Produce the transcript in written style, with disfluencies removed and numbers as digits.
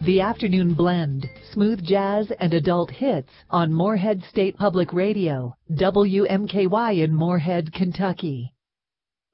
The Afternoon Blend, smooth jazz and adult hits on Morehead State Public Radio, WMKY in Morehead, Kentucky.